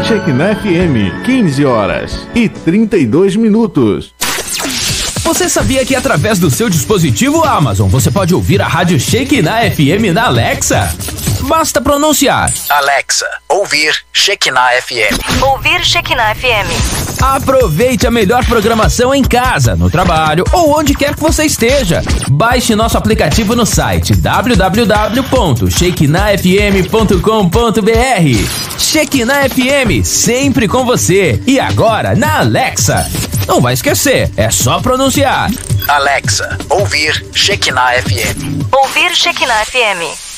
Shekinah FM, 15 horas e 32 minutos. Você sabia que através do seu dispositivo Amazon você pode ouvir a rádio Shekinah FM na Alexa? Basta pronunciar: Alexa, ouvir Shekinah FM. Ouvir Shekinah FM. Aproveite a melhor programação em casa, no trabalho ou onde quer que você esteja. Baixe nosso aplicativo no site www.shekinahfm.com.br. Shekinah FM, sempre com você. E agora na Alexa. Não vai esquecer, é só pronunciar: Alexa, ouvir Shekinah FM. Ouvir Shekinah FM.